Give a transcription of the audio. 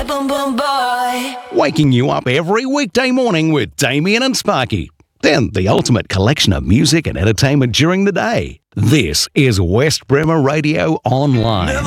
boom boom boy. Waking you up every weekday morning with Damien and Sparky. Then the ultimate collection of music and entertainment during the day. This is West Bremer Radio Online.